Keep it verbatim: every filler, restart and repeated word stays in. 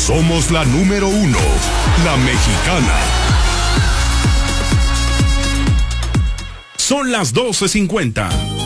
Somos la número uno, la mexicana. Son las doce cincuenta.